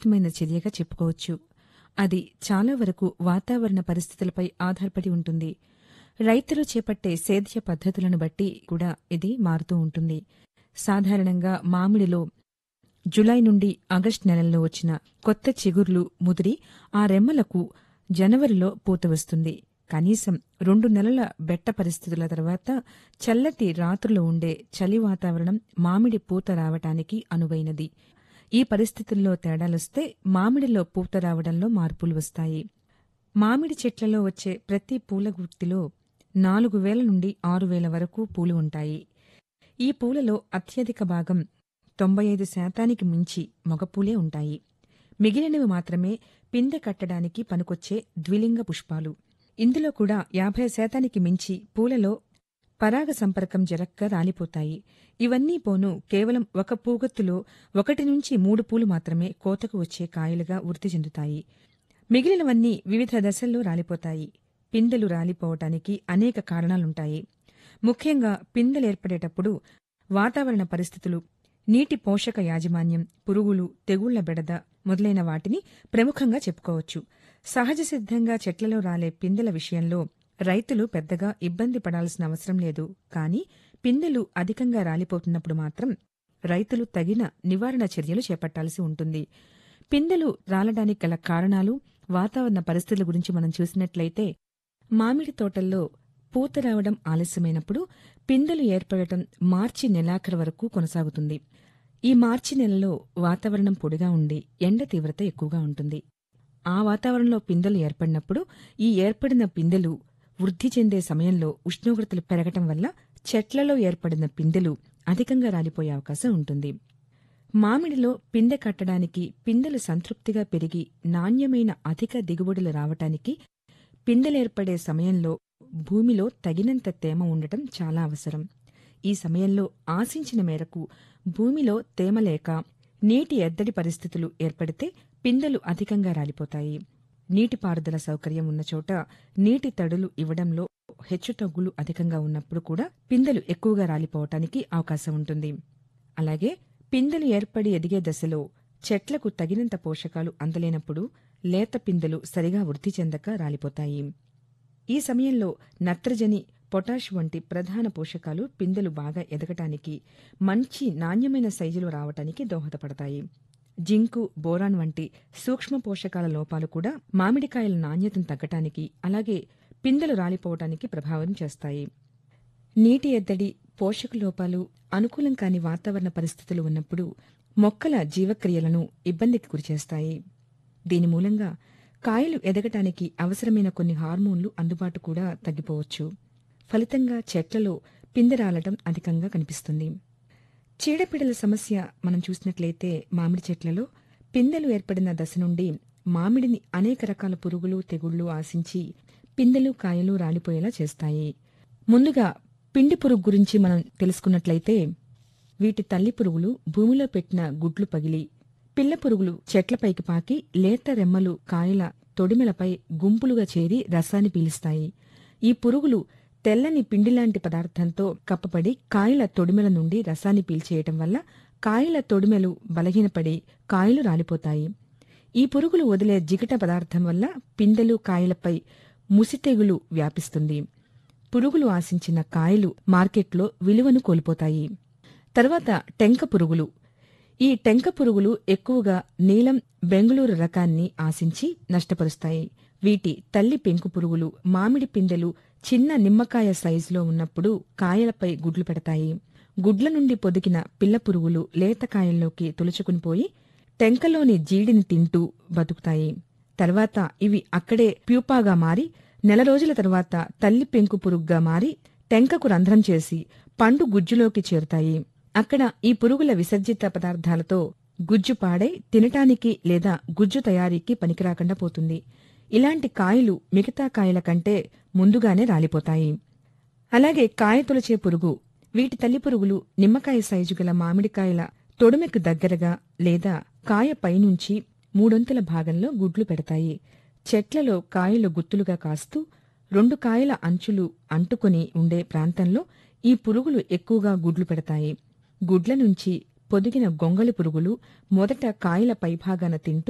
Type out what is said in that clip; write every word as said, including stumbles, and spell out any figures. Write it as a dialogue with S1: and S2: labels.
S1: సంక్లిష్టమైన చర్యగా చెప్పుకోవచ్చు. అది చాలా వరకు వాతావరణ పరిస్థితులపై ఆధారపడి ఉంటుంది. రైతులు చేపట్టే సేద్య పద్ధతులను బట్టి కూడా ఇది మారుతూ ఉంటుంది. సాధారణంగా మామిడిలో జులై నుండి ఆగస్టు నెలల్లో వచ్చిన కొత్త చిగుర్లు ముదిరి ఆ రెమ్మలకు జనవరిలో పూత వస్తుంది. కనీసం రెండు నెలల బెట్ట పరిస్థితుల తర్వాత చల్లటి రాత్రులు ఉండే చలి వాతావరణం మామిడి పూత రావటానికి అనువైనది. ఈ పరిస్థితుల్లో తేడాలొస్తే మామిడిలో పూత రావడంలో మార్పులు వస్తాయి. మామిడి చెట్లలో వచ్చే ప్రతి పూల గుర్తిలో నాలుగు వేల నుండి ఆరు వేల వరకు పూలు ఉంటాయి. ఈ పూలలో అత్యధిక భాగం తొంభై ఐదు శాతానికి మించి మగపూలే ఉంటాయి. మిగిలినవి మాత్రమే పిందె కట్టడానికి పనికొచ్చే ద్విలింగ పుష్పాలు. ఇందులో కూడా యాభై శాతానికి మించి పూలలో పరాగ సంపర్కం జరక్క రాలిపోతాయి. ఇవన్నీ పోను కేవలం ఒక పూగొత్తులో ఒకటి నుంచి మూడు పూలు మాత్రమే కోతకు వచ్చే కాయలుగా వృద్ధి చెందుతాయి. మిగిలినవన్నీ వివిధ దశల్లో రాలిపోతాయి. పిందెలు రాలిపోవటానికి అనేక కారణాలుంటాయి. ముఖ్యంగా పిందెలేర్పడేటప్పుడు వాతావరణ పరిస్థితులు, నీటి పోషక యాజమాన్యం, పురుగులు, తెగుళ్ల బెడద మొదలైన వాటిని ప్రముఖంగా చెప్పుకోవచ్చు. సహజ సిద్ధంగా చెట్లలో రాలే పిందెల విషయంలో రైతులు పెద్దగా ఇబ్బంది పడాల్సిన అవసరం లేదు. కానీ పిందెలు అధికంగా రాలిపోతున్నప్పుడు మాత్రం రైతులు తగిన నివారణ చర్యలు చేపట్టాల్సి ఉంటుంది. పిందెలు రాలడానికి గల కారణాలు, వాతావరణ పరిస్థితుల గురించి మనం చూసినట్లయితే మామిడి తోటల్లో పూత రావడం ఆలస్యమైనప్పుడు పిందెలు ఏర్పడటం మార్చి నెలాఖరు వరకు కొనసాగుతుంది. ఈ మార్చి నెలలో వాతావరణం పొడిగా ఉండి ఎండ తీవ్రత ఎక్కువగా ఉంటుంది. ఆ వాతావరణంలో పిందెలు ఏర్పడినప్పుడు ఈ ఏర్పడిన పిందెలు వృద్ధి చెందే సమయంలో ఉష్ణోగ్రతలు పెరగటం వల్ల చెట్లలో ఏర్పడిన పిందెలు అధికంగా రాలిపోయే అవకాశం ఉంటుంది. మామిడిలో పిందె కట్టడానికి, పిందెలు సంతృప్తిగా పెరిగి నాణ్యమైన అధిక దిగుబడులు రావటానికి పిందెలేర్పడే సమయంలో భూమిలో తగినంత తేమ ఉండటం చాలా అవసరం. ఈ సమయంలో ఆశించిన మేరకు భూమిలో తేమ లేక నీటి ఎద్దడి పరిస్థితులు ఏర్పడితే పిందెలు అధికంగా రాలిపోతాయి. నీటిపారుదల సౌకర్యం ఉన్న చోట నీటి తడులు ఇవ్వడంలో హెచ్చుతగ్గులు అధికంగా ఉన్నప్పుడు కూడా పిందెలు ఎక్కువగా రాలిపోవటానికి అవకాశం ఉంటుంది. అలాగే పిందెలు ఏర్పడి ఎదిగే దశలో చెట్లకు తగినంత పోషకాలు అందలేనప్పుడు లేత పిందెలు సరిగా వృద్ధి చెందక రాలిపోతాయి. ఈ సమయంలో నత్రజని, పొటాష్ వంటి ప్రధాన పోషకాలు పిందెలు బాగా ఎదగటానికి, మంచి నాణ్యమైన సైజులు రావటానికి దోహదపడతాయి. జింకు, బోరాన్ వంటి సూక్ష్మ పోషకాల లోపాలు కూడా మామిడికాయల నాణ్యతను తగ్గటానికి, అలాగే పిందెలు రాలిపోవటానికి ప్రభావం చేస్తాయి. నీటి ఎద్దడి, పోషక లోపాలు, అనుకూలం కాని వాతావరణ పరిస్థితులు ఉన్నప్పుడు మొక్కల జీవక్రియలను ఇబ్బందికి గురిచేస్తాయి. దీని మూలంగా కాయలు ఎదగటానికి అవసరమైన కొన్ని హార్మోన్లు అందుబాటు కూడా తగ్గిపోవచ్చు. ఫలితంగా చెట్లలో పిందె రాలటం అధికంగా కనిపిస్తుంది. చీడపీడల సమస్య మనం చూసినట్లయితే మామిడి చెట్లలో పిందెలు ఏర్పడిన దశ నుండి మామిడిని అనేక రకాల పురుగులు, తెగుళ్లు ఆశించి పిందెలు, కాయలు రాలిపోయేలా చేస్తాయి. ముందుగా పిండి పురుగు గురించి మనం తెలుసుకున్నట్లయితే వీటి తల్లి పురుగులు భూమిలో పెట్టిన గుడ్లు పగిలి పిల్ల పురుగులు చెట్లపైకి పాకి లేత రెమ్మలు, కాయల తొడిమెలపై గుంపులుగా చేరి రసాన్ని పీలుస్తాయి. ఈ పురుగులు తెల్లని పిండిలాంటి పదార్థంతో కప్పబడి కాయల తొడిమెల నుండి రసాన్ని పీల్చేయటం వల్ల కాయల తొడిమెలు బలహీనపడి కాయలు రాలిపోతాయి. ఈ పురుగులు వదిలే జిగట పదార్థం వల్ల పిందెలు, కాయలపై ముసితెగులు వ్యాపిస్తుంది. పురుగులు ఆశించిన కాయలు మార్కెట్లో విలువను కోల్పోతాయి. తర్వాత టెంక పురుగులు. ఈ టెంక పురుగులు ఎక్కువగా నీలం, బెంగుళూరు రకాన్ని ఆశించి నష్టపరుస్తాయి. వీటి తల్లి పెంకు పురుగులు మామిడి పిందెలు చిన్న నిమ్మకాయ సైజులో ఉన్నప్పుడు కాయలపై గుడ్లు పెడతాయి. గుడ్ల నుండి పొదిగిన పిల్ల పురుగులు లేత కాయల్లోకి తొలుచుకునిపోయి టెంకలోని జీడిని తింటూ బతుకుతాయి. తర్వాత ఇవి అక్కడే ప్యూపాగా మారి నెల రోజుల తర్వాత తల్లి పెంకు పురుగుగా మారి టెంకకు రంధ్రం చేసి పండు గుజ్జులోకి చేరుతాయి. అక్కడ ఈ పురుగుల విసర్జిత పదార్థాలతో గుజ్జు పాడై తినటానికి లేదా గుజ్జు తయారీకి పనికిరాకుండా పోతుంది. ఇలాంటి కాయలు మిగతా కాయల కంటే ముందుగానే రాలిపోతాయి. అలాగే కాయ తొలచే పురుగు. వీటి తల్లి పురుగులు నిమ్మకాయ సైజు గల మామిడికాయల తొడుమెకు దగ్గరగా లేదా కాయ పైనుంచి మూడొంతుల భాగంలో గుడ్లు పెడతాయి. చెట్లలో కాయలు గుత్తులుగా కాస్తూ రెండు కాయల అంచులు అంటుకొని ఉండే ప్రాంతంలో ఈ పురుగులు ఎక్కువగా గుడ్లు పెడతాయి. గుడ్ల నుంచి పొదిగిన గొంగళి పురుగులు మొదట కాయల పైభాగాన తింటూ